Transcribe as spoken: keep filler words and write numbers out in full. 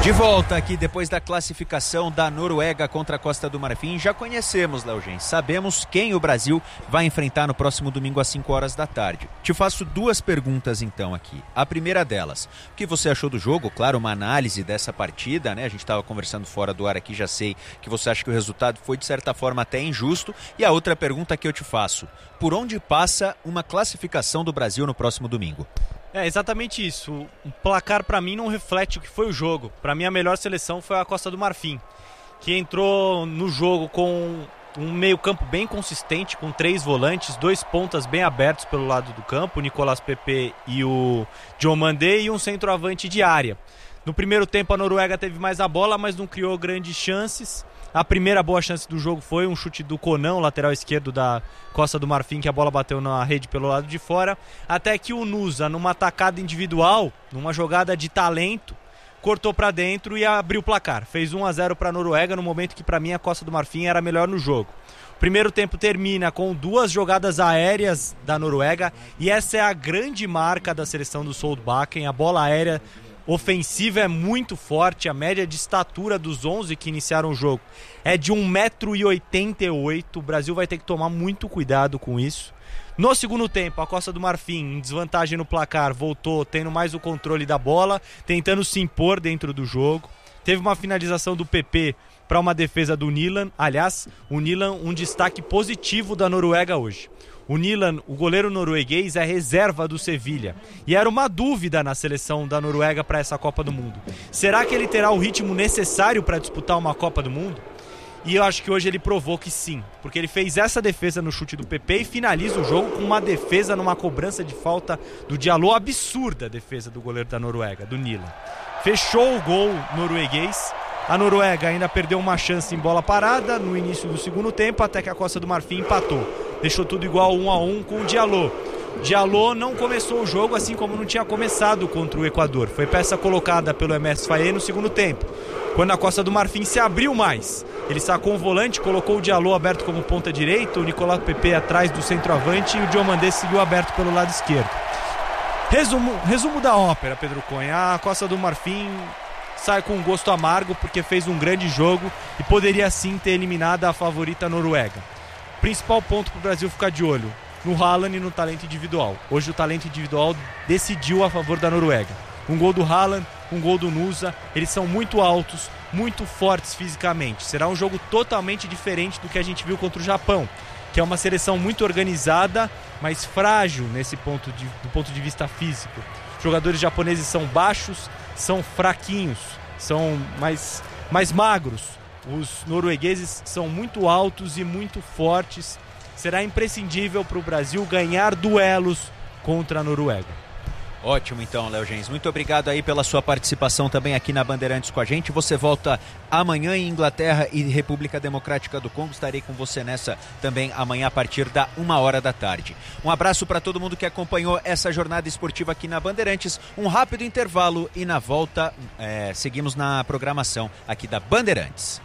De volta aqui depois da classificação da Noruega contra a Costa do Marfim. Já conhecemos, Léo Gens, sabemos quem o Brasil vai enfrentar no próximo domingo às cinco horas da tarde. Te faço duas perguntas então aqui. A primeira delas, o que você achou do jogo? Claro, uma análise dessa partida, né? A gente estava conversando fora do ar aqui, já sei que você acha que o resultado foi de certa forma até injusto. E a outra pergunta que eu te faço, por onde passa uma classificação do Brasil no próximo domingo? É exatamente isso. O placar para mim não reflete o que foi o jogo. Para mim a melhor seleção foi a Costa do Marfim, que entrou no jogo com um meio-campo bem consistente, com três volantes, dois pontas bem abertos pelo lado do campo, o Nicolas Pepe e o Diomandé, e um centroavante de área. No primeiro tempo a Noruega teve mais a bola, mas não criou grandes chances. A primeira boa chance do jogo foi um chute do Conan, lateral esquerdo da Costa do Marfim, que a bola bateu na rede pelo lado de fora, até que o Nusa, numa atacada individual, numa jogada de talento, cortou para dentro e abriu o placar. Fez um a zero para a Noruega, no momento que para mim a Costa do Marfim era melhor no jogo. O primeiro tempo termina com duas jogadas aéreas da Noruega, e essa é a grande marca da seleção do Solbakken. A bola aérea ofensiva é muito forte, a média de estatura dos onze que iniciaram o jogo é de um metro e oitenta e oito. O Brasil vai ter que tomar muito cuidado com isso. No segundo tempo, a Costa do Marfim, em desvantagem no placar, voltou tendo mais o controle da bola, tentando se impor dentro do jogo. Teve uma finalização do P P para uma defesa do Nilan. Aliás, o Nilan, um destaque positivo da Noruega hoje. O Nilan, o goleiro norueguês, é reserva do Sevilha. E era uma dúvida na seleção da Noruega para essa Copa do Mundo. Será que ele terá o ritmo necessário para disputar uma Copa do Mundo? E eu acho que hoje ele provou que sim, porque ele fez essa defesa no chute do P P e finaliza o jogo com uma defesa numa cobrança de falta do Diallo, absurda a defesa do goleiro da Noruega, do Nilan. Fechou o gol norueguês. A Noruega ainda perdeu uma chance em bola parada no início do segundo tempo, até que a Costa do Marfim empatou. Deixou tudo igual um a um com o Diallo. Diallo não começou o jogo, assim como não tinha começado contra o Equador. Foi peça colocada pelo M S Faye no segundo tempo, quando a Costa do Marfim se abriu mais. Ele sacou um volante, colocou o Diallo aberto como ponta direita, o Nicolas Pepe atrás do centroavante e o Diomandé seguiu aberto pelo lado esquerdo. Resumo, resumo da ópera, Pedro Cunha. A Costa do Marfim sai com um gosto amargo porque fez um grande jogo e poderia sim ter eliminado a favorita Noruega. Principal ponto para o Brasil ficar de olho no Haaland e no talento individual. Hoje o talento individual decidiu a favor da Noruega. Um gol do Haaland, um gol do Nusa, eles são muito altos, muito fortes fisicamente. Será um jogo totalmente diferente do que a gente viu contra o Japão, que é uma seleção muito organizada, mas frágil nesse ponto de, do ponto de vista físico. Os jogadores japoneses são baixos, são fraquinhos, são mais, mais magros. Os noruegueses são muito altos e muito fortes. Será imprescindível para o Brasil ganhar duelos contra a Noruega. Ótimo então, Léo Gens. Muito obrigado aí pela sua participação também aqui na Bandeirantes com a gente. Você volta amanhã em Inglaterra e República Democrática do Congo. Estarei com você nessa também amanhã a partir da uma hora da tarde. Um abraço para todo mundo que acompanhou essa jornada esportiva aqui na Bandeirantes. Um rápido intervalo e na volta é, seguimos na programação aqui da Bandeirantes.